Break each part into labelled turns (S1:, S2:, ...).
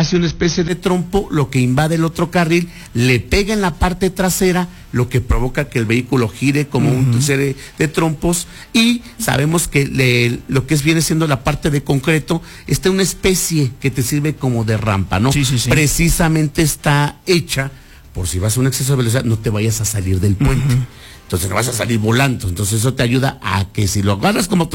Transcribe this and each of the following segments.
S1: hace una especie de trompo, lo que invade el otro carril, le pega en la parte trasera, lo que provoca que el vehículo gire como un serie de trompos, y sabemos que lo que viene siendo la parte de concreto, está una especie que te sirve como de rampa, ¿no? Sí. Precisamente está hecha, por si vas a un exceso de velocidad, no te vayas a salir del puente. Entonces no vas a salir volando. Entonces eso te ayuda a que si lo agarras como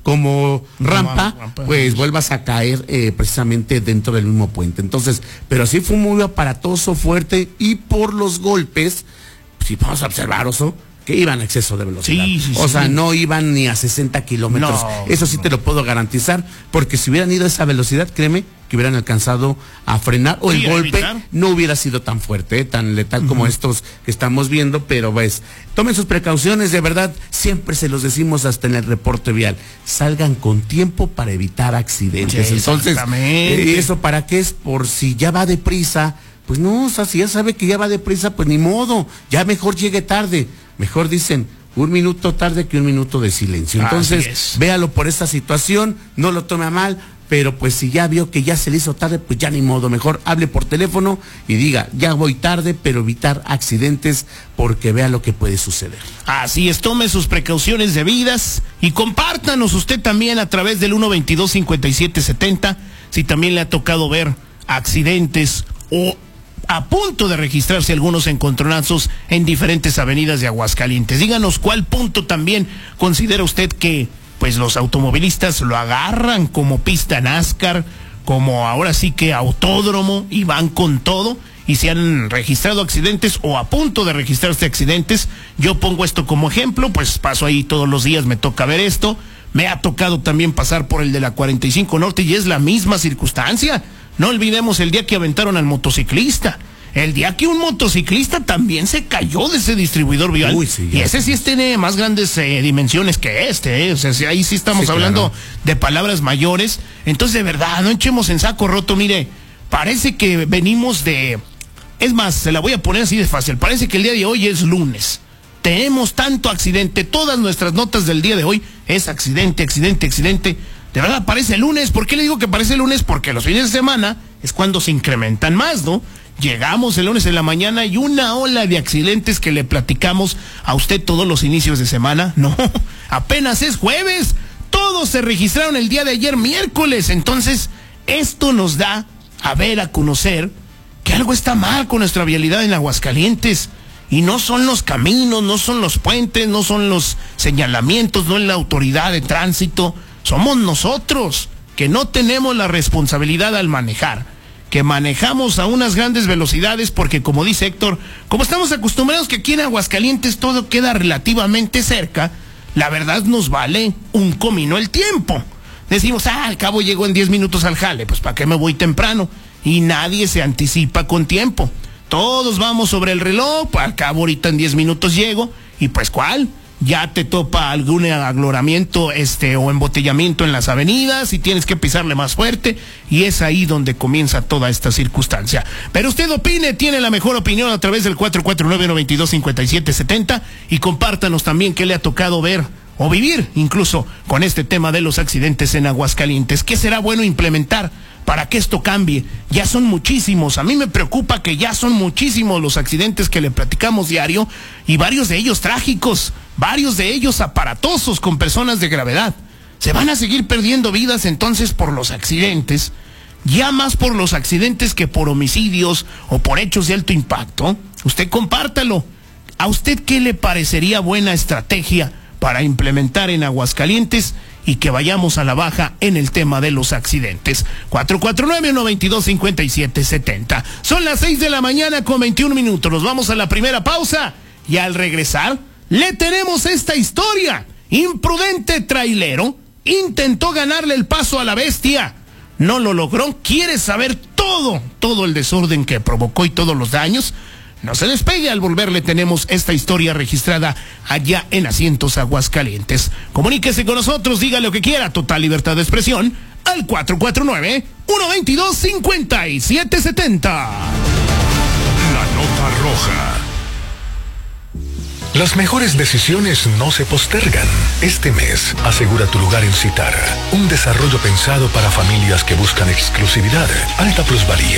S1: rampa, pues vuelvas a caer precisamente dentro del mismo puente. Entonces, pero sí fue muy aparatoso, fuerte, y por los golpes, si vamos a observar, Oso, que iban a exceso de velocidad. O sea, no iban ni a 60 kilómetros. Eso sí te lo puedo garantizar, porque si hubieran ido a esa velocidad, créeme, que hubieran alcanzado a frenar, o el golpe no hubiera sido tan fuerte, tan letal como estos que estamos viendo, pero pues, tomen sus precauciones, de verdad, siempre se los decimos hasta en el reporte vial, salgan con tiempo para evitar accidentes. Entonces, ¿eso para qué es? Por si ya va deprisa, pues no, o sea, si ya sabe que ya va deprisa, pues ni modo, ya mejor llegue tarde, mejor dicen, un minuto tarde que un minuto de silencio. Entonces, véalo por esta situación, no lo tome a mal, pero pues si ya vio que ya se le hizo tarde, pues ya ni modo, mejor hable por teléfono y diga, ya voy tarde, pero evitar accidentes, porque vea lo que puede suceder.
S2: Así es, tome sus precauciones debidas y compártanos usted también a través del 122-5770, si también le ha tocado ver accidentes o a punto de registrarse algunos encontronazos en diferentes avenidas de Aguascalientes. Díganos cuál punto también considera usted que pues los automovilistas lo agarran como pista NASCAR, como ahora sí que autódromo, y van con todo, y se han registrado accidentes o a punto de registrarse accidentes. Yo pongo esto como ejemplo, pues paso ahí todos los días, me toca ver esto. Me ha tocado también pasar por el de la 45 Norte y es la misma circunstancia. No olvidemos el día que aventaron al motociclista. El día que un motociclista también se cayó de ese distribuidor vial. Y ese sí tiene más grandes dimensiones que este. O sea, ahí sí estamos hablando de palabras mayores. Entonces, de verdad, no echemos en saco roto. Mire, parece que venimos de... Es más, se la voy a poner así de fácil. Parece que el día de hoy es lunes. Tenemos tanto accidente. Todas nuestras notas del día de hoy es accidente, accidente, accidente. De verdad, parece lunes. ¿Por qué le digo que parece lunes? Porque los fines de semana es cuando se incrementan más, ¿no? Llegamos el lunes en la mañana y una ola de accidentes que le platicamos a usted todos los inicios de semana. No, apenas es jueves. Todos se registraron el día de ayer, miércoles. Entonces, esto nos da a ver, a conocer que algo está mal con nuestra vialidad en Aguascalientes. Y no son los caminos, no son los puentes, no son los señalamientos, no es la autoridad de tránsito. Somos nosotros que no tenemos la responsabilidad al manejar, que manejamos a unas grandes velocidades, porque como dice Héctor, como estamos acostumbrados que aquí en Aguascalientes todo queda relativamente cerca, la verdad nos vale un comino el tiempo. Decimos, al cabo llego en 10 minutos al jale, pues ¿para qué me voy temprano? Y nadie se anticipa con tiempo. Todos vamos sobre el reloj, al cabo ahorita en 10 minutos llego, y pues ¿cuál? Ya te topa algún aglomamiento o embotellamiento en las avenidas y tienes que pisarle más fuerte, y es ahí donde comienza toda esta circunstancia. Pero usted opine, tiene la mejor opinión a través del 449-925770 y compártanos también qué le ha tocado ver o vivir incluso con este tema de los accidentes en Aguascalientes. ¿Qué será bueno implementar para que esto cambie? Ya son muchísimos. A mí me preocupa que ya son muchísimos los accidentes que le platicamos diario, y varios de ellos trágicos, varios de ellos aparatosos con personas de gravedad. Se van a seguir perdiendo vidas entonces por los accidentes, ya más por los accidentes que por homicidios o por hechos de alto impacto. Usted compártalo. ¿A usted qué le parecería buena estrategia para implementar en Aguascalientes y que vayamos a la baja en el tema de los accidentes? 449-122-5770. Son las 6 de la mañana con 21 minutos. Nos vamos a la primera pausa y al regresar le tenemos esta historia. Imprudente trailero intentó ganarle el paso a la bestia. No lo logró. ¿Quiere saber todo el desorden que provocó y todos los daños? No se despegue, al volver le tenemos esta historia registrada allá en Asientos Aguascalientes. Comuníquese con nosotros, diga lo que quiera, total libertad de expresión, al 449-122-5770.
S3: La nota roja. Las mejores decisiones no se postergan. Este mes, asegura tu lugar en Citara. Un desarrollo pensado para familias que buscan exclusividad, alta plusvalía